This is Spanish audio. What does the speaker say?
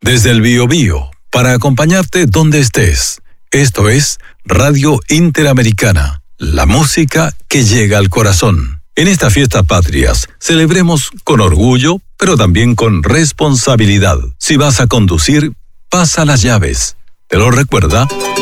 Desde el Biobío, para acompañarte donde estés. Esto es Radio Interamericana, la música que llega al corazón. En estas fiestas patrias, celebremos con orgullo, pero también con responsabilidad. Si vas a conducir, pasa las llaves. ¿Te lo recuerda?